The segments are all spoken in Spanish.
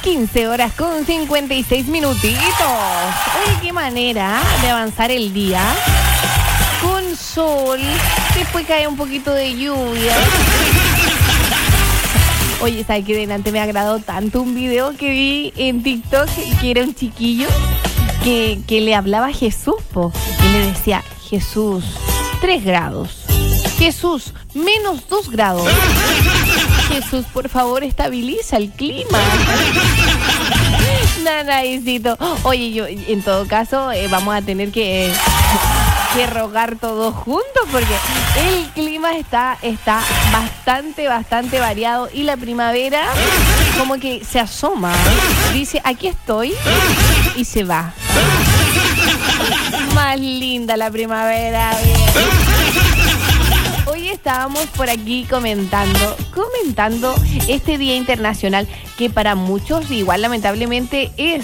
15 horas con 56 minutitos. Oye, qué manera de avanzar el día. Con sol, después cae un poquito de lluvia. Oye, ¿sabes qué? Delante me agradó tanto un video que vi en TikTok, que era un chiquillo que le hablaba a Jesús, y le decía: Jesús, 3 grados. Jesús, menos 2 grados. Jesús, por favor, estabiliza el clima. Nanaycito. Oye, yo, en todo caso, vamos a tener que rogar todos juntos, porque el clima está bastante variado, y la primavera como que se asoma, dice: aquí estoy, y se va. Más linda la primavera. Bien. Hoy estábamos por aquí comentando este Día Internacional, que para muchos igual lamentablemente es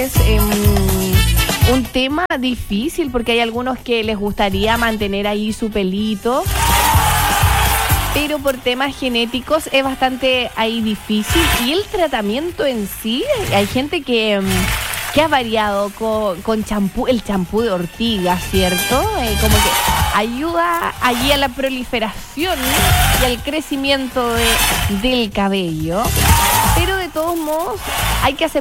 un tema difícil, porque hay algunos que les gustaría mantener ahí su pelito, pero por temas genéticos es bastante ahí difícil. Y el tratamiento en sí, hay gente que ha variado con champú, el champú de ortiga, ¿cierto? Como que ayuda allí a la proliferación y al crecimiento del cabello. Pero de todos modos hay que aceptar